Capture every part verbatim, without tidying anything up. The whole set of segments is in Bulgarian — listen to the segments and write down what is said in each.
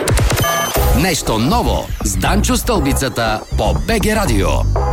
Нещо ново с Данчо Стълбицата по БГ Радио.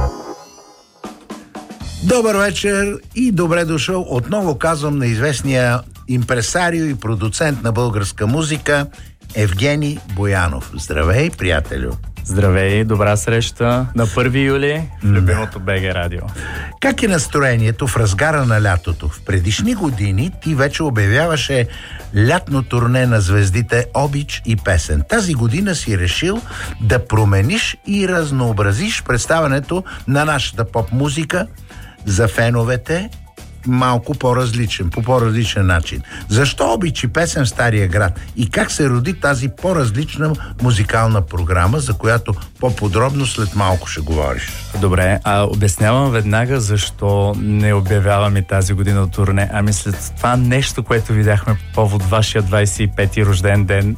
Добър вечер и добре дошъл. Отново казвам на известния импресарио и продуцент на българска музика Евгений Боянов. Здравей, приятелю! Здравей, добра среща на първи юли в любимото БГ Радио. Как е настроението в разгара на лятото? В предишни години ти вече обявяваше лятно турне на звездите Обич и песен. Тази година си решил да промениш и разнообразиш представянето на нашата поп-музика за феновете малко по-различен, по по-различен начин. Защо Обич и песен в Стария град? И как се роди тази по-различна музикална програма, за която по-подробно след малко ще говориш? Добре, а обяснявам веднага защо не обявяваме тази година турне. Ами след това нещо, което видяхме по повод вашия двадесет и пети рожден ден.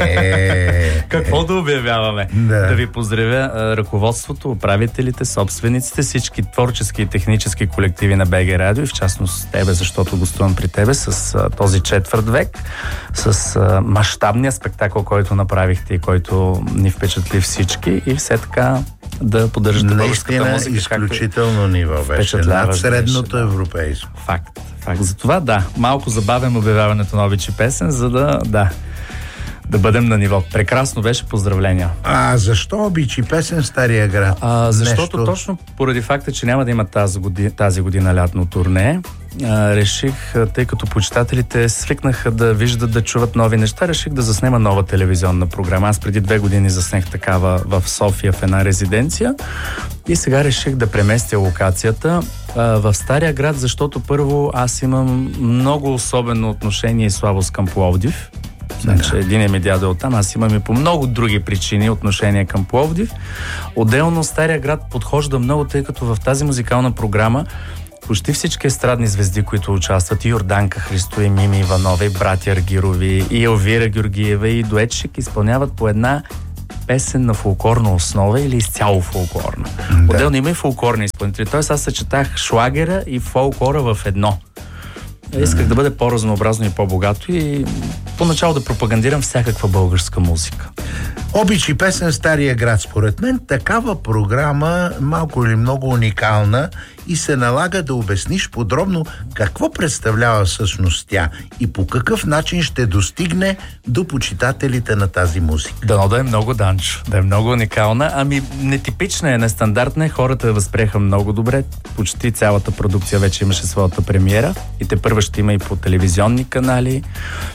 Е, Какво да обявяваме? Да. Да ви поздравя ръководството, управителите, собствениците, всички творчески и технически колективи на БГ Радио и в частност тебе, защото гостувам при тебе с а, този четвърт век, с а, мащабния спектакъл, който направихте и който ни впечатли всички и все така да поддържате българската музика. Изключително ниво беше, над средното беше, европейско. Да. Факт, факт. Затова да, малко забавям обявяването на Обич и песен, за да, да, да бъдем на ниво. Прекрасно беше, поздравления. А защо Обич и песен в Стария град? А, защото Нещо... точно поради факта, че няма да има тази година, тази година лятно турне, а, реших, тъй като почитателите свикнаха да виждат, да чуват нови неща, реших да заснема нова телевизионна програма. Аз преди две години заснех такава в София в една резиденция и сега реших да преместя локацията а, в Стария град, защото първо аз имам много особено отношение и слабост към Пловдив. Значи, един е ми дядо оттам, аз имам и по много други причини отношение към Пловдив. Отделно Стария град подхожда много, тъй като в тази музикална програма почти всички естрадни звезди, които участват, и Йорданка Христо, и Мими Иванова, и братя Аргирови, и Елвира Георгиева, и дуетчик изпълняват по една песен на фолклорна основа или изцяло фолклорна. Да. Отделно има и фолклорни изпълнители. Тоест аз съчетах шлагера и фолклора в едно. Исках да бъде по-разнообразно и по-богато и поначало да пропагандирам всякаква българска музика. Обич и песен в Стария град. Според мен такава програма малко или много уникална и се налага да обясниш подробно какво представлява всъщност тя и по какъв начин ще достигне до почитателите на тази музика. Дано да е много, Данчо, да е много уникална. Ами нетипична е, нестандартна е, хората я възприеха много добре. Почти цялата продукция вече имаше своята премиера и те първа ще има и по телевизионни канали.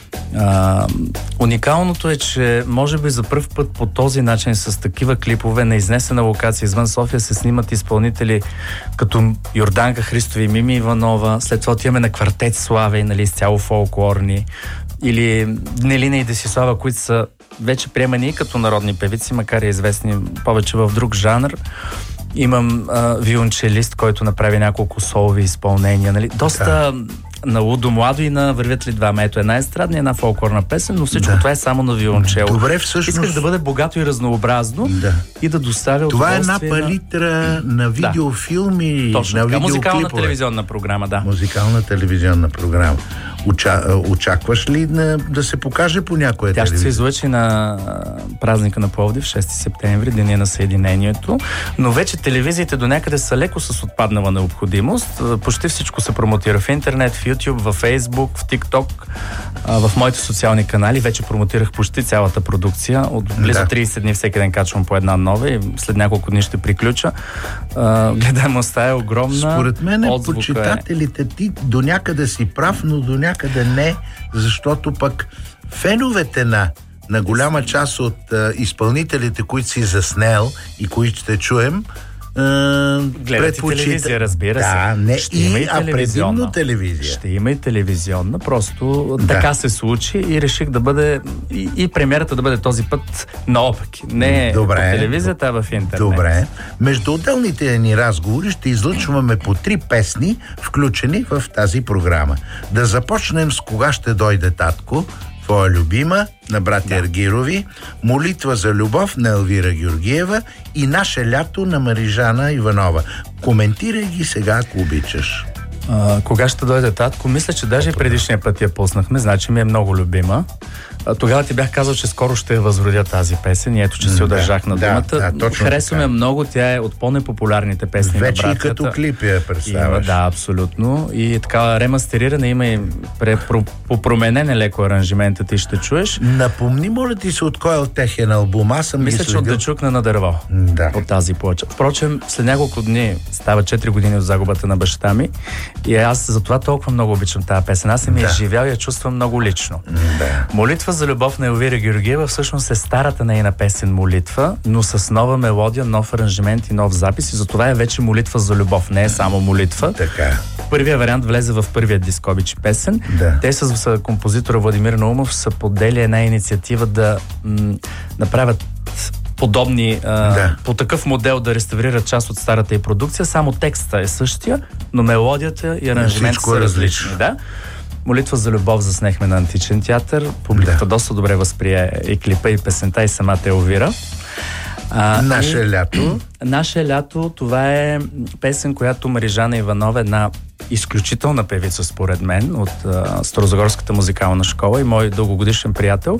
А, уникалното е, че може би за пръв път по този начин с такива клипове на изнесена локация извън София се снимат изпълнители като Йорданка Христова и Мими Иванова. След това отиваме на квартет Славей, нали, изцяло фолклорни. Или Нелина и Десислава, които са вече приемани като народни певици, макар и известни повече в друг жанр. Имам а, виолончелист, който направи няколко солови изпълнения. Нали? Доста да. На лудо младо и на вървят ли двама. Ето една естрадна, една фолклорна песен, но всичко да. Това е само на виолончело. Добре, всъщност... Исках да бъде богато и разнообразно да. И да доставя това удоволствие. Това е една палитра на, на видеофилми, да. Точно, на така, видеоклипове. Музикална телевизионна програма, да. Музикална телевизионна програма. Оча, очакваш ли на, да се покаже по някоя Тя телевизия? ще се излъчи на празника на Пловдив, шести септември, деня на Съединението, но вече телевизиите до някъде са леко с отпаднала необходимост. Почти всичко се промотира в интернет, в YouTube, в Facebook, в TikTok, в моите социални канали. Вече промотирах почти цялата продукция. От близо да. тридесет дни всеки ден качвам по една нова и след няколко дни ще приключа. Гледаемостта е огромна. Според мен почитателите е... ти до някъде си прав, но до някъде не, защото пък феновете на, на голяма част от а, изпълнителите, които си заснел и които ще чуем, гледате телевизия, разбира се. Да, не ще и, има и а предимно телевизия. Ще има и телевизионна, просто да. Така се случи и реших да бъде и, и премиерата да бъде този път наопаки. Не Добре. по телевизията, а в интернет. Добре. Между отделните ни разговори ще излъчваме по три песни, включени в тази програма. Да започнем с "Кога ще дойде татко", твоя любима, на братя да. Аргирови, "Молитва за любов" на Елвира Георгиева и "Наше лято" на Марижана Иванова. Коментирай ги сега, ако обичаш. А, "Кога ще дойде татко", мисля, че даже и предишния път я пуснахме, значи ми е много любима. Тогава ти бях казал, че скоро ще я възродя тази песен и ето, че си удържах на да, думата. да, Харесваме много, тя е от по-непопулярните песни вече на и братята. като клип я представяш. Има, да, абсолютно. И така ремастериране, има и попроменен е леко аранжимента, ти ще чуеш. Напомни, моля ти се, от кой е от техен албум? Аз съм Мисля, че от Да чукна на дърво. Да. От тази плоча. Впрочем, след няколко дни става четири години от загубата на баща ми и аз затова толкова много обичам тази песен. Аз съм я да. изживял и я чувствам много лично. Да. Молитва за любов на Елвира Георгиева всъщност е старата нейна песен Молитва, но с нова мелодия, нов аранжимент и нов запис и затова е вече Молитва за любов, не е само молитва. Така. Първият вариант влезе в първия диск Обич песен. Да. Те с, с композитора Владимир Наумов са подели една инициатива да м- направят подобни, а, да. по такъв модел да реставрират част от старата и продукция, само текста е същия, но мелодията и аранжиментът са различни. Да? Молитва за любов заснехме на Античен театър. Публиката да. доста добре възприе и клипа, и песента, и самата Елвира. А, Наше и, лято. Наше лято, това е песен, която Марижана Иванова, една изключителна певица според мен от а, Старозагорската музикална школа и мой дългогодишен приятел,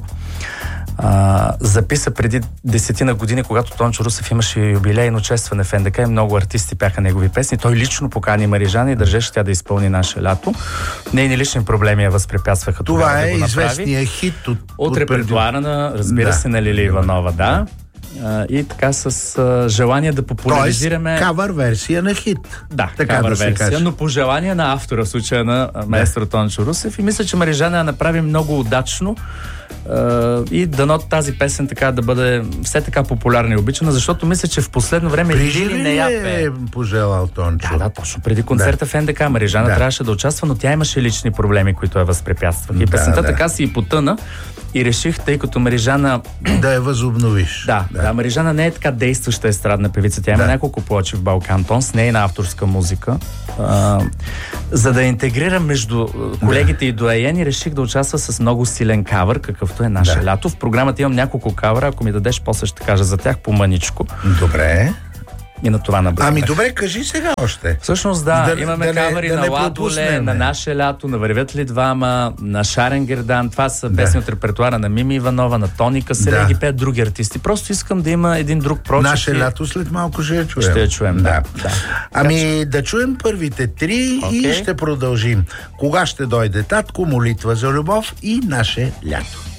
а, записа преди десетина години, когато Тончо Русев имаше юбилейно честване в НДК и много артисти пяха негови песни. Той лично покани Марижана и държеше тя да изпълни Наше лято. Нейни лични проблеми я възпрепятстваха това, това да е го направи. известният хит от, от, от репертуара на, разбира да. се, на Лили Иванова, да. Uh, и така с uh, желание да популяризираме... Тоест, кавър версия на хит. Да, така кавър да се версия, каже. но по желание на автора, в случая на uh, маестро да. Тончо Русев. И мисля, че Марижана я направи много удачно uh, и дано тази песен така да бъде все така популярна и обичана, защото мисля, че в последно време Лили не я пее. е пожелал Тончо? Да, да, точно преди концерта да. в НДК Марижана да. трябваше да участва, но тя имаше лични проблеми, които я възпрепятстваха. И да, песента да. така си и потъна. И реших, тъй като Марижана... Да я възобновиш. Да, да, да, Марижана не е така действаща естрадна певица. Тя има да. няколко плочи в Балкантон с нейна авторска музика. А, за да интегрирам между колегите да. и доайени, реших да участва с много силен кавър, какъвто е Наше да. лято. В програмата имам няколко кавъра, ако ми дадеш, после ще кажа за тях по-мъничко. Добре. И на това набрах. Ами добре, кажи сега още. Всъщност да, да имаме да кавъри да на Ладоле, на Наше лято, на Вървят ли двама, на Шарен Гердан. Това са да. песни от репертуара на Мими Иванова, на Тони Каселя, да. ги пеят други артисти. Просто искам да има един друг прочит. Наше лято след малко ще я чуем. Ще я чуем, да. да. да. Ами да чуем първите три okay. и ще продължим. Кога ще дойде татко, Молитва за любов и Наше лято.